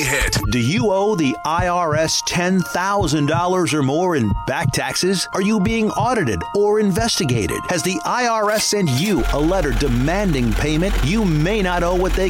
hit. Do you owe the IRS $10,000 or more in back taxes? Are you being audited or investigated? Has the IRS sent you a letter demanding payment? You may not owe what they